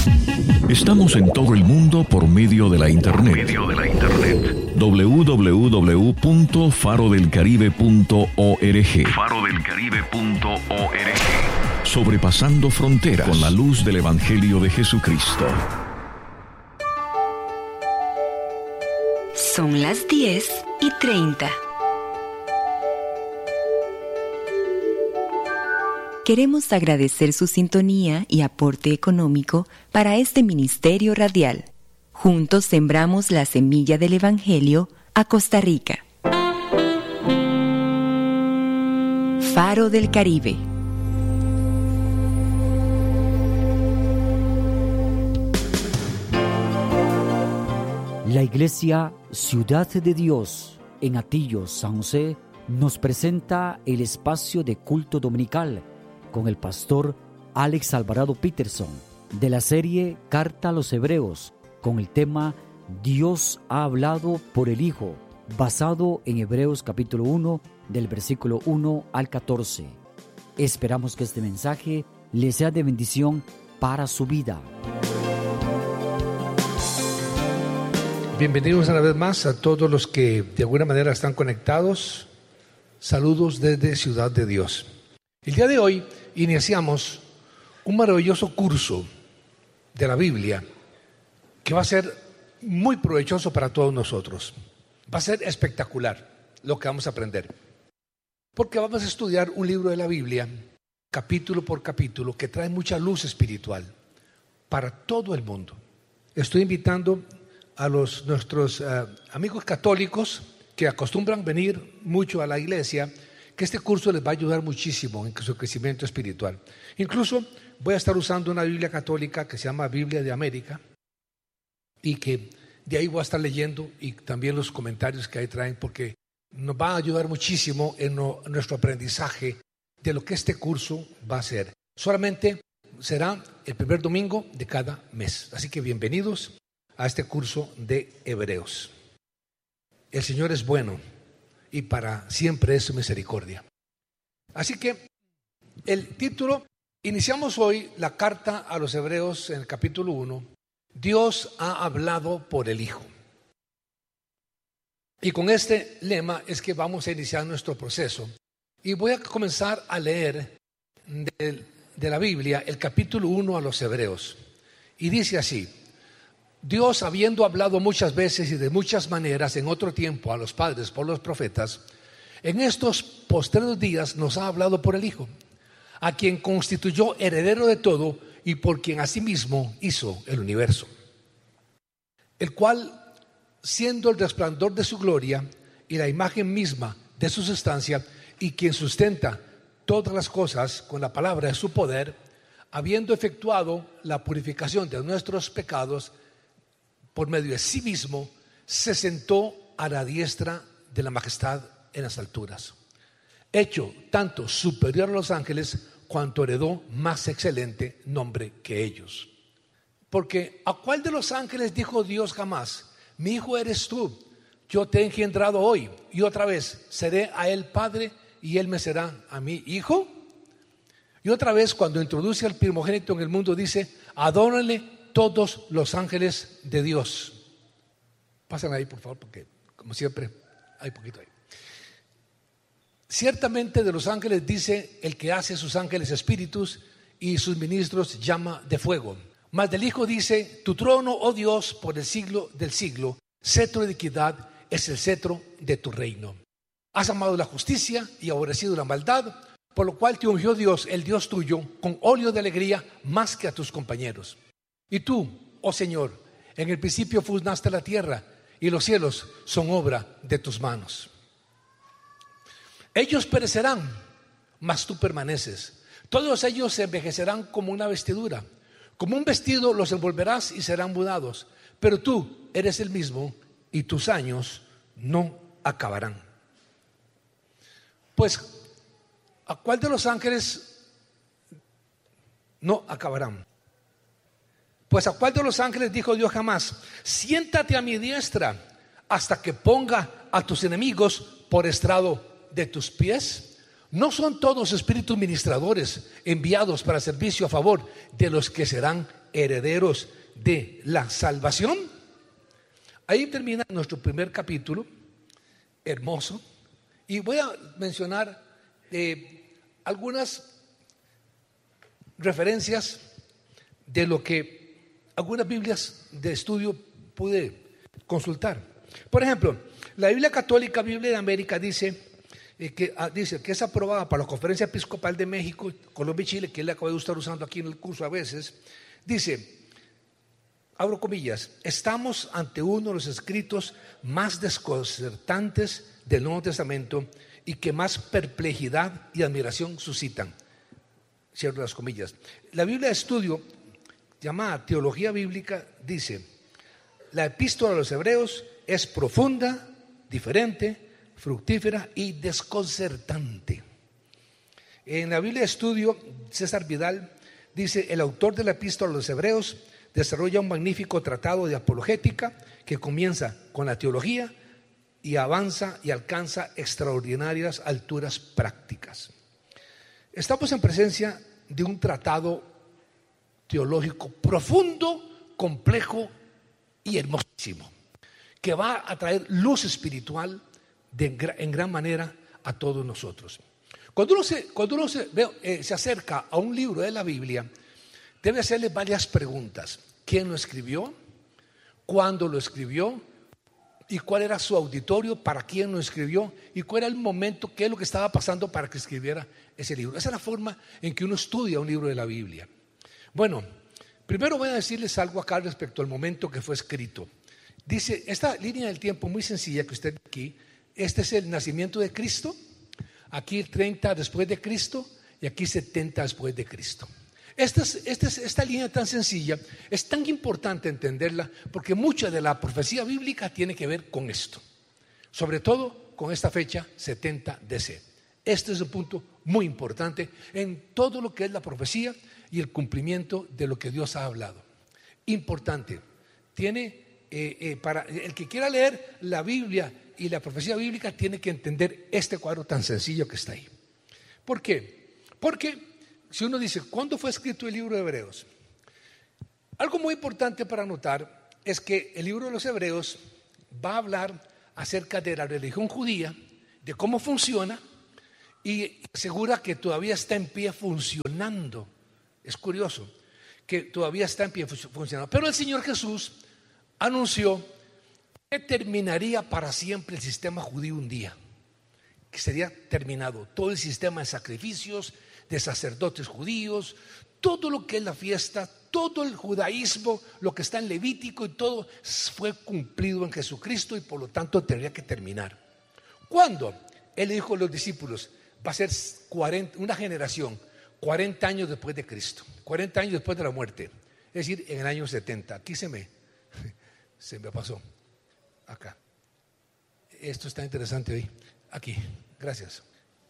Estamos en todo el mundo por medio de la internet. www.farodelcaribe.org. Sobrepasando fronteras con la luz del Evangelio de Jesucristo. Son las 10:30. Queremos agradecer su sintonía y aporte económico para este ministerio radial. Juntos sembramos la semilla del Evangelio a Costa Rica. Faro del Caribe. La Iglesia Ciudad de Dios en Atillo, San José, nos presenta el espacio de culto dominical con el pastor Alex Alvarado Peterson, de la serie Carta a los Hebreos, con el tema Dios ha hablado por el Hijo, basado en Hebreos capítulo 1, del versículo 1 al 14. Esperamos que este mensaje le sea de bendición para su vida. Bienvenidos una vez más a todos los que de alguna manera están conectados. Saludos desde Ciudad de Dios. El día de hoy iniciamos un maravilloso curso de la Biblia que va a ser muy provechoso para todos nosotros. Va a ser espectacular lo que vamos a aprender, porque vamos a estudiar un libro de la Biblia, capítulo por capítulo, que trae mucha luz espiritual para todo el mundo. Estoy invitando a nuestros amigos católicos que acostumbran venir mucho a la iglesia, que este curso les va a ayudar muchísimo en su crecimiento espiritual. Incluso voy a estar usando una Biblia católica que se llama Biblia de América, y que de ahí voy a estar leyendo, y también los comentarios que ahí traen, porque nos va a ayudar muchísimo en nuestro aprendizaje de lo que este curso va a ser. Solamente será el primer domingo de cada mes. Así que bienvenidos a este curso de Hebreos. El Señor es bueno y para siempre es su misericordia. Así que el título, iniciamos hoy la carta a los Hebreos en el capítulo 1, Dios ha hablado por el Hijo. Y con este lema es que vamos a iniciar nuestro proceso. Y voy a comenzar a leer de la Biblia el capítulo 1 a los Hebreos. Y dice así: Dios, habiendo hablado muchas veces y de muchas maneras en otro tiempo a los padres por los profetas, en estos postreros días nos ha hablado por el Hijo, a quien constituyó heredero de todo y por quien asimismo hizo el universo, el cual, siendo el resplandor de su gloria y la imagen misma de su sustancia, y quien sustenta todas las cosas con la palabra de su poder, habiendo efectuado la purificación de nuestros pecados, por medio de sí mismo, se sentó a la diestra de la majestad en las alturas, hecho tanto superior a los ángeles, cuanto heredó más excelente nombre que ellos. Porque ¿a cuál de los ángeles dijo Dios jamás: mi hijo eres tú, yo te he engendrado hoy, y otra vez seré a él padre y él me será a mí hijo? Y otra vez, cuando introduce al primogénito en el mundo, dice: adórenle todos los ángeles de Dios. Pasen ahí por favor, porque como siempre hay poquito ahí. Ciertamente de los ángeles dice: el que hace sus ángeles espíritus y sus ministros llama de fuego. Mas del Hijo dice: tu trono, oh Dios, por el siglo del siglo, cetro de equidad es el cetro de tu reino. Has amado la justicia y aborrecido la maldad, por lo cual te ungió Dios, el Dios tuyo, con óleo de alegría más que a tus compañeros. Y tú, oh Señor, en el principio fundaste la tierra, y los cielos son obra de tus manos. Ellos perecerán, mas tú permaneces. Todos ellos se envejecerán como una vestidura. Como un vestido los envolverás y serán mudados. Pero tú eres el mismo, y tus años no acabarán. Pues, ¿a cuál de los ángeles no acabarán? Pues ¿a cuál de los ángeles dijo Dios jamás: siéntate a mi diestra hasta que ponga a tus enemigos por estrado de tus pies? ¿No son todos espíritus ministradores enviados para servicio a favor de los que serán herederos de la salvación. Ahí termina nuestro primer capítulo, hermoso, y voy a mencionar algunas referencias de lo que algunas Biblias de estudio pude consultar. Por ejemplo, la Biblia Católica, Biblia de América, dice que es aprobada para la Conferencia Episcopal de México, Colombia y Chile, que él acaba de estar usando aquí en el curso a veces. Dice, abro comillas, estamos ante uno de los escritos más desconcertantes del Nuevo Testamento y que más perplejidad y admiración suscitan. Cierro las comillas. La Biblia de estudio, llamada Teología Bíblica, dice, la epístola a los Hebreos es profunda, diferente, fructífera y desconcertante. En la Biblia de estudio, César Vidal dice, el autor de la epístola a los Hebreos desarrolla un magnífico tratado de apologética que comienza con la teología y avanza y alcanza extraordinarias alturas prácticas. Estamos en presencia de un tratado teológico profundo, complejo y hermosísimo, que va a traer luz espiritual en gran manera a todos nosotros. Cuando uno se acerca a un libro de la Biblia, debe hacerle varias preguntas. ¿Quién lo escribió? ¿Cuándo lo escribió? ¿Y cuál era su auditorio? ¿Para quién lo escribió? ¿Y cuál era el momento? ¿Qué es lo que estaba pasando para que escribiera ese libro? Esa es la forma en que uno estudia un libro de la Biblia. Bueno, primero voy a decirles algo acá respecto al momento que fue escrito. Dice, esta línea del tiempo muy sencilla que usted ve aquí, este es el nacimiento de Cristo, aquí 30 después de Cristo y aquí 70 después de Cristo. Esta línea tan sencilla es tan importante entenderla porque mucha de la profecía bíblica tiene que ver con esto, sobre todo con esta fecha 70 DC. Este es un punto muy importante en todo lo que es la profecía y el cumplimiento de lo que Dios ha hablado. Importante, para el que quiera leer la Biblia y la profecía bíblica tiene que entender este cuadro tan sencillo que está ahí. ¿Por qué? Porque si uno dice, ¿cuándo fue escrito el libro de Hebreos? Algo muy importante para notar es que el libro de los Hebreos va a hablar acerca de la religión judía, de cómo funciona y asegura que todavía está en pie funcionando. Es curioso que todavía está en pie funcionando. Pero el Señor Jesús anunció que terminaría para siempre el sistema judío un día, que sería terminado todo el sistema de sacrificios, de sacerdotes judíos, todo lo que es la fiesta, todo el judaísmo, lo que está en Levítico y todo fue cumplido en Jesucristo y por lo tanto tendría que terminar. ¿Cuándo? Él dijo a los discípulos, va a ser una generación, 40 años después de Cristo, 40 años después de la muerte, es decir, en el año 70. Aquí se me pasó, acá. Esto está interesante hoy, aquí, gracias.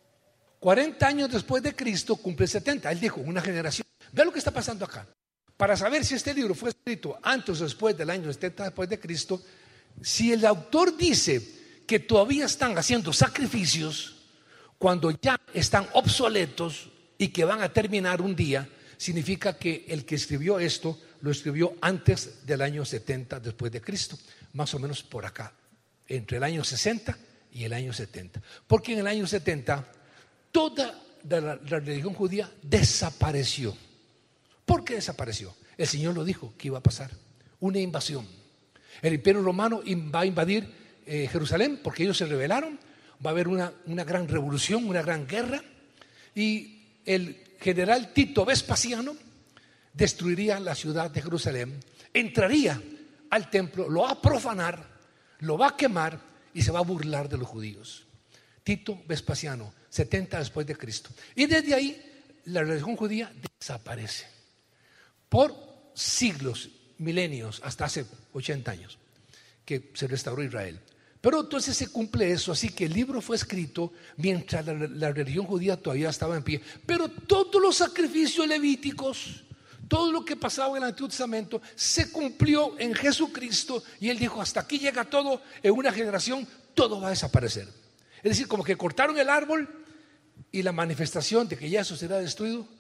40 años después de Cristo cumple 70. Él dijo, una generación. Vea lo que está pasando acá. Para saber si este libro fue escrito antes o después del año 70 después de Cristo, si el autor dice que todavía están haciendo sacrificios cuando ya están obsoletos y que van a terminar un día, significa que el que escribió esto lo escribió antes del año 70 después de Cristo, más o menos por acá, entre el año 60 y el año 70. Porque en el año 70 toda la religión judía desapareció. ¿Por qué desapareció? El Señor lo dijo que iba a pasar, una invasión. El Imperio Romano va a invadir Jerusalén porque ellos se rebelaron. Va a haber una gran revolución, una gran guerra, y el general Tito Vespasiano destruiría la ciudad de Jerusalén, entraría al templo, lo va a profanar, lo va a quemar y se va a burlar de los judíos. Tito Vespasiano, 70 después de Cristo. Y desde ahí la religión judía desaparece por siglos, milenios, hasta hace 80 años que se restauró Israel. Pero entonces se cumple eso, así que el libro fue escrito mientras la religión judía todavía estaba en pie. Pero todos los sacrificios levíticos, todo lo que pasaba en el Antiguo Testamento se cumplió en Jesucristo, y Él dijo, hasta aquí llega todo, en una generación todo va a desaparecer. Es decir, como que cortaron el árbol y la manifestación de que ya eso será destruido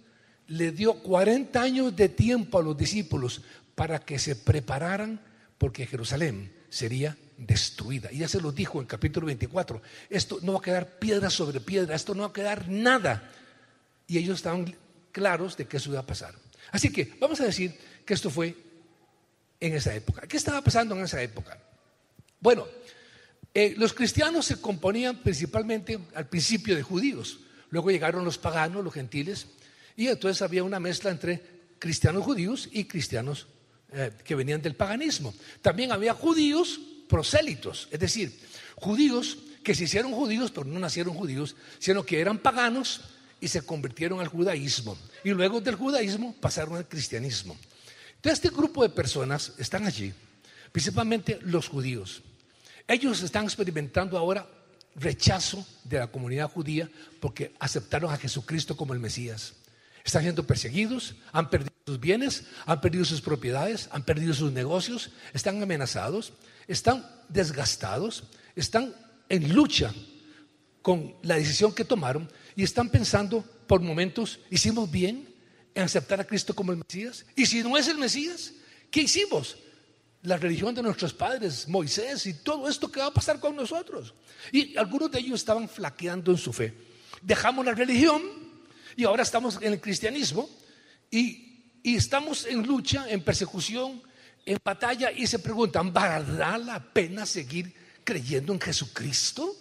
le dio 40 años de tiempo a los discípulos para que se prepararan, porque Jerusalén sería destruida. Y ya se los dijo en capítulo 24, esto no va a quedar piedra sobre piedra, esto no va a quedar nada. Y ellos estaban claros de que eso iba a pasar. Así que vamos a decir que esto fue en esa época. ¿Qué estaba pasando en esa época? Bueno, los cristianos se componían principalmente al principio de judíos. Luego llegaron los paganos, los gentiles, y entonces había una mezcla entre cristianos judíos y cristianos que venían del paganismo. También había judíos prosélitos, es decir, judíos que se hicieron judíos pero no nacieron judíos, sino que eran paganos y se convirtieron al judaísmo, y luego del judaísmo pasaron al cristianismo. Entonces este grupo de personas están allí, principalmente los judíos. Ellos están experimentando ahora rechazo de la comunidad judía porque aceptaron a Jesucristo como el Mesías. Están siendo perseguidos, han perdido sus bienes, han perdido sus propiedades, han perdido sus negocios, están amenazados, están desgastados, están en lucha con la decisión que tomaron y están pensando por momentos, ¿hicimos bien en aceptar a Cristo como el Mesías? Y si no es el Mesías, ¿qué hicimos? La religión de nuestros padres, Moisés y todo esto, ¿qué va a pasar con nosotros? Y algunos de ellos estaban flaqueando en su fe. Dejamos la religión y ahora estamos en el cristianismo y estamos en lucha, en persecución, en batalla, y se preguntan, ¿valdrá la pena seguir creyendo en Jesucristo?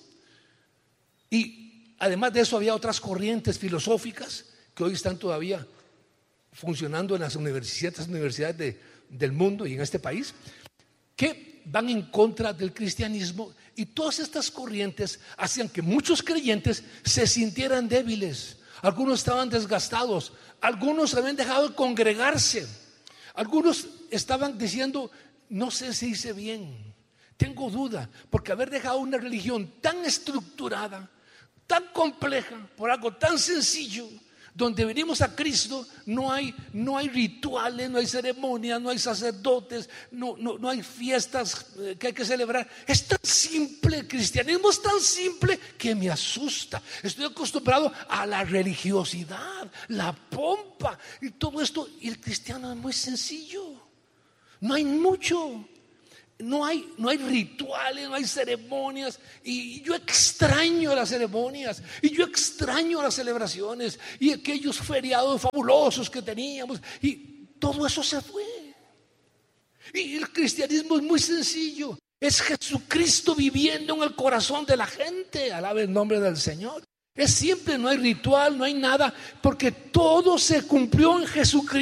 Y además de eso había otras corrientes filosóficas que hoy están todavía funcionando en las universidades del mundo y en este país, que van en contra del cristianismo, y todas estas corrientes hacían que muchos creyentes se sintieran débiles. Algunos estaban desgastados, algunos habían dejado de congregarse, algunos estaban diciendo, no sé si hice bien, tengo duda, porque haber dejado una religión tan estructurada, tan compleja, por algo tan sencillo, donde venimos a Cristo, no hay rituales, no hay ceremonias, no hay sacerdotes, no hay fiestas que hay que celebrar. Es tan simple, el cristianismo es tan simple que me asusta. Estoy acostumbrado a la religiosidad, la pompa y todo esto, y el cristiano es muy sencillo. No hay mucho. No hay rituales, no hay ceremonias, y yo extraño las ceremonias, y yo extraño las celebraciones y aquellos feriados fabulosos que teníamos, y todo eso se fue. Y el cristianismo es muy sencillo, es Jesucristo viviendo en el corazón de la gente. Alabe el nombre del Señor. Es simple, no hay ritual, no hay nada, porque todo se cumplió en Jesucristo.